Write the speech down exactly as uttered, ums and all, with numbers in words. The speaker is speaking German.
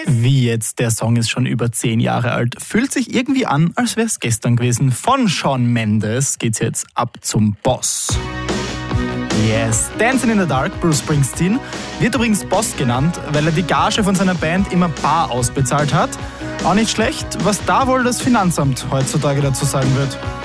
Wie jetzt? Der Song ist schon über zehn Jahre alt. Fühlt sich irgendwie an, als wäre es gestern gewesen. Von Shawn Mendes geht's jetzt ab zum Boss. Yes, Dancing in the Dark, Bruce Springsteen, wird übrigens Boss genannt, weil er die Gage von seiner Band immer bar ausbezahlt hat. Auch nicht schlecht, was da wohl das Finanzamt heutzutage dazu sagen wird.